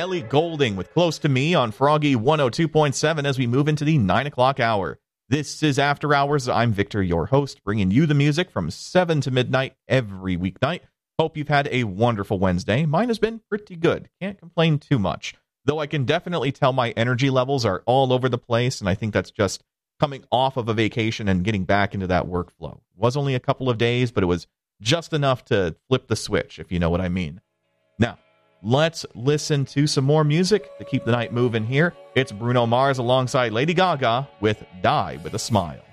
Ellie Goulding with Close to Me on Froggy 102.7 as we move into the 9 o'clock hour. This is After Hours. I'm Victor, your host, bringing you the music from 7 to midnight every weeknight. Hope you've had a wonderful Wednesday. Mine has been pretty good. Can't complain too much. Though I can definitely tell my energy levels are all over the place, and I think that's just coming off of a vacation and getting back into that workflow. It was only a couple of days, but it was just enough to flip the switch, if you know what I mean. Now, let's listen to some more music to keep the night moving here. It's Bruno Mars alongside Lady Gaga with Die With a Smile.